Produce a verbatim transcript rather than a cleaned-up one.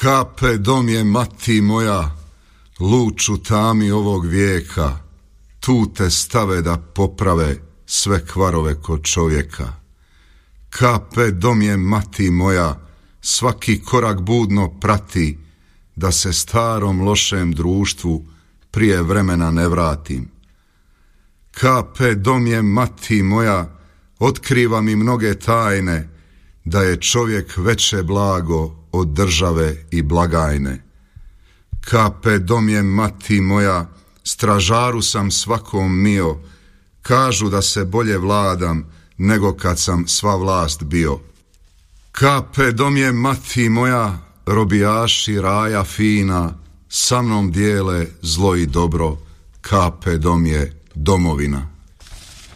Kape dom je mati moja, luč u tami ovog vijeka, tu te stave da poprave sve kvarove kod čovjeka. Kape dom je mati moja, svaki korak budno prati, da se starom lošem društvu prije vremena ne vratim. Kape dom je mati moja, otkriva mi mnoge tajne, da je čovjek veće blago od države i blagajne. Kape dom je mati moja, stražaru sam svakom mio, kažu da se bolje vladam nego kad sam sva vlast bio. Kape dom je mati moja, robijaši raja fina, sa mnom dijele zlo i dobro, kape dom je domovina.